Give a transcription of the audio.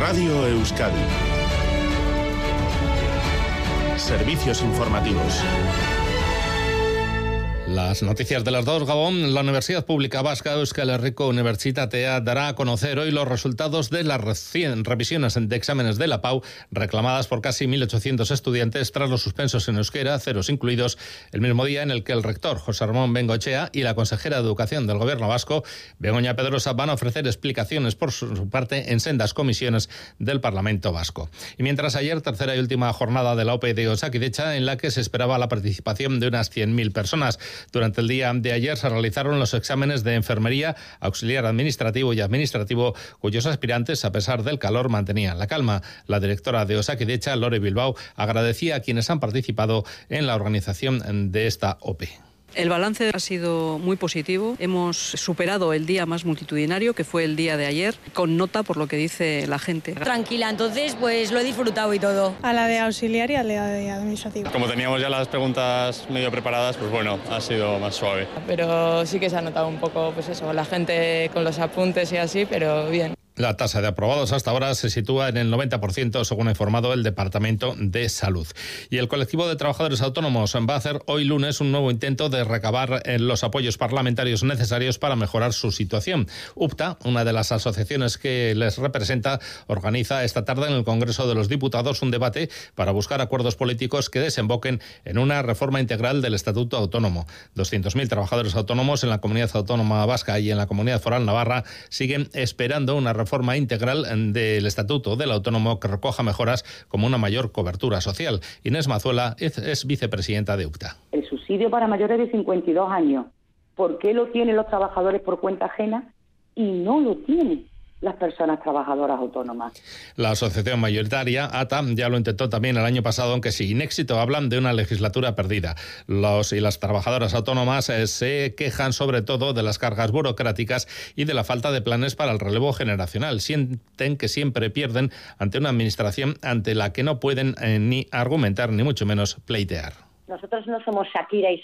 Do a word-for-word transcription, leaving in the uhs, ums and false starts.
Radio Euskadi. Servicios informativos. Las noticias de las dos, Gabón. La Universidad Pública Vasca Euskal Herriko Unibertsitatea dará a conocer hoy los resultados de las recién revisiones de exámenes de la P A U reclamadas por casi mil ochocientos estudiantes tras los suspensos en euskera, ceros incluidos, el mismo día en el que el rector José Ramón Bengoechea y la consejera de Educación del Gobierno vasco, Begoña Pedrosa, van a ofrecer explicaciones por su parte en sendas comisiones del Parlamento vasco. Y mientras ayer, tercera y última jornada de la O P E de Osakidecha, en la que se esperaba la participación de unas cien mil personas. Durante el día de ayer se realizaron los exámenes de enfermería, auxiliar administrativo y administrativo, cuyos aspirantes, a pesar del calor, mantenían la calma. La directora de Osakidecha, Lore Bilbao, agradecía a quienes han participado en la organización de esta O P E. El balance ha sido muy positivo. Hemos superado el día más multitudinario, que fue el día de ayer, con nota por lo que dice la gente. Tranquila, entonces pues lo he disfrutado y todo. A la de auxiliar y a la de administrativo. Como teníamos ya las preguntas medio preparadas, pues bueno, ha sido más suave. Pero sí que se ha notado un poco, pues eso, la gente con los apuntes y así, pero bien. La tasa de aprobados hasta ahora se sitúa en el noventa por ciento, según ha informado el Departamento de Salud. Y el colectivo de trabajadores autónomos va a hacer hoy lunes un nuevo intento de recabar los apoyos parlamentarios necesarios para mejorar su situación. UPTA, una de las asociaciones que les representa, organiza esta tarde en el Congreso de los Diputados un debate para buscar acuerdos políticos que desemboquen en una reforma integral del Estatuto Autónomo. doscientos mil trabajadores autónomos en la Comunidad Autónoma Vasca y en la Comunidad Foral Navarra siguen esperando una reforma forma integral del Estatuto del Autónomo que recoja mejoras como una mayor cobertura social. Inés Mazuela es, es vicepresidenta de UPTA. El subsidio para mayores de cincuenta y dos años, ¿por qué lo tienen los trabajadores por cuenta ajena y no lo tienen las personas trabajadoras autónomas? La asociación mayoritaria, A T A, ya lo intentó también el año pasado, aunque sin éxito. Hablan de una legislatura perdida. Los y las trabajadoras autónomas eh, se quejan sobre todo de las cargas burocráticas y de la falta de planes para el relevo generacional. Sienten que siempre pierden ante una administración ante la que no pueden eh, ni argumentar ni mucho menos pleitear. Nosotros no somos Shakira y